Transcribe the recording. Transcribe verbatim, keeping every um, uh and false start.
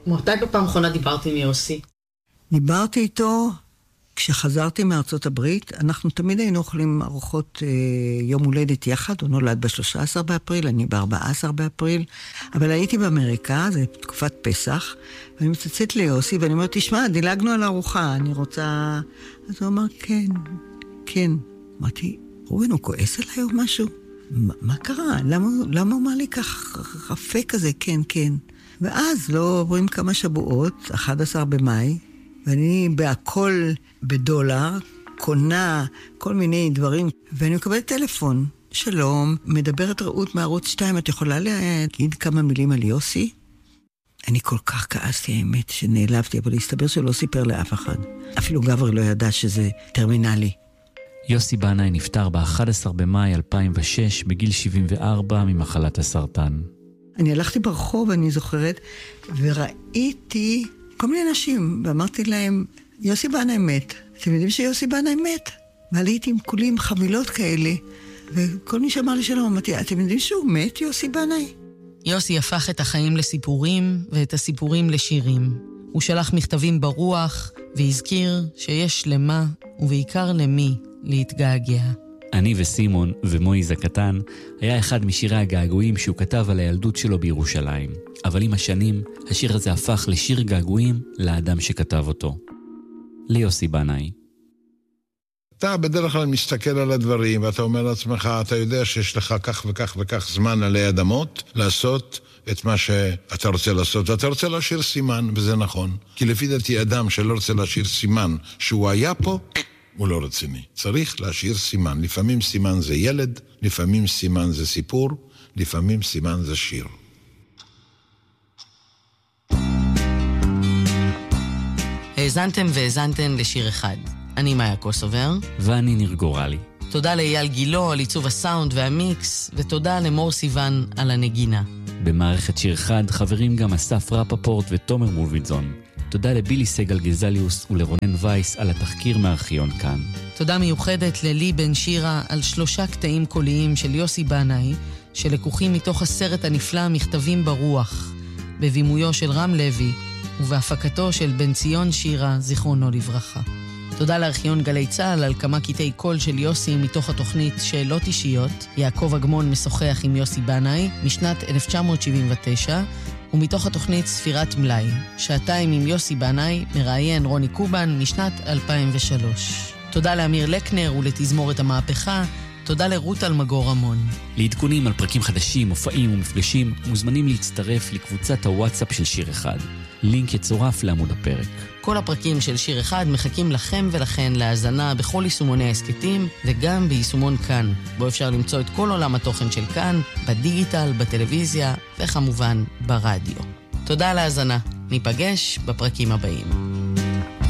מתי בפעם האחרונה דיברתי עם יוסי? דיברתי איתו כשחזרתי מארצות הברית. אנחנו תמיד היינו אוכלים ארוחות אה, יום הולדת יחד. הוא נולד ב-שלושה עשר באפריל, אני ב-ארבעה עשר באפריל. אבל הייתי באמריקה, זה תקופת פסח, ואני מצצאת ליוסי, ואני אומרת, תשמע, דילגנו על הארוחה, אני רוצה... אז הוא אמר, כן, כן. אמרתי, רובן, הוא כועס עליי או משהו? מה, מה קרה? למה, למה הוא אמר לי כך רפה כזה? כן, כן. ואז לא עוברים כמה שבועות, אחד עשר במאי, ואני בהכל בדולר, קונה כל מיני דברים, ואני מקבלת טלפון. שלום, מדברת רעות מערוץ שתיים, את יכולה להגיד כמה מילים על יוסי? אני כל כך כעסתי, האמת, שנעלבתי, אבל להסתבר שלא סיפר לאף אחד. אפילו גבר לא ידע שזה טרמינלי. יוסי בנאי נפטר ב-אחד עשר במאי אלפיים ושש בגיל שבעים וארבע ממחלת הסרטן. אני הלכתי ברחוב, אני זוכרת, וראיתי כל מיני אנשים, ואמרתי להם, יוסי בנאי מת. אתם יודעים שיוסי בנאי מת? ועליתי עם כולים חבילות כאלה, וכל מי שאמר לי שלום, אמרתי, אתם יודעים שהוא מת, יוסי בנאי? יוסי הפך את החיים לסיפורים, ואת הסיפורים לשירים. הוא שלח מכתבים ברוח, והזכיר שיש למה, ובעיקר למי, להתגעגע. אני וסימון ומויז הקטן היה אחד משירי הגעגועים שהוא כתב על הילדות שלו בירושלים. אבל עם השנים, השיר הזה הפך לשיר געגועים לאדם שכתב אותו. ליוסי בנאי. אתה בדרך כלל מסתכל על הדברים, ואתה אומר לעצמך, אתה יודע שיש לך כך וכך וכך זמן עלי אדמות, לעשות את מה שאתה רוצה לעשות, ואתה רוצה להשאיר סימן, וזה נכון. כי לפי דעתי אדם שלא רוצה להשאיר סימן שהוא היה פה, הוא לא רציני. צריך להשאיר סימן. לפעמים סימן זה ילד, לפעמים סימן זה סיפור, לפעמים סימן זה שיר. האזנתם והאזנתן לשיר אחד. אני מאיה קוסובר. ואני ניר גורלי. תודה לאייל גילו על עיצוב הסאונד והמיקס, ותודה למור סיוון על הנגינה. במערכת שיר אחד חברים גם אסף רפפורט ותומר מולביטזון. תודה לבילי סגל גזליוס ולרונן וייס על התחקיר מארכיון כאן. תודה מיוחדת ללי בן שירה על שלושה קטעים קוליים של יוסי בנאי, שלקוחים מתוך הסרט הנפלא מכתבים ברוח, בבימויו של רם לוי, ובהפקתו של בן ציון שירה, זיכרונו לברכה. תודה לארכיון גלי צהל על כמה קטעי קול של יוסי מתוך התוכנית שאלות אישיות, יעקב אגמון משוחח עם יוסי בנאי, משנת אלף תשע מאות שבעים ותשע, ומתוך התוכנית ספירת מלאי, שעתיים עם יוסי בנאי, מראיין רוני קובן משנת אלפיים ושלוש. תודה לאמיר לקנר ולתזמורת המהפכה, תודה לרות אלמגור רמון. לעדכונים על פרקים חדשים, מופעים ומפגשים, מוזמנים להצטרף לקבוצת הוואטסאפ של שיר אחד. לינק יצורף לעמוד הפרק. כל הפרקים של שיר אחד מחכים לכם ולכן להאזנה בכל יישומוני העסקטים, וגם ביישומון כאן, בו אפשר למצוא את כל עולם התוכן של כאן, בדיגיטל, בטלוויזיה, וכמובן ברדיו. תודה על ההאזנה. ניפגש בפרקים הבאים.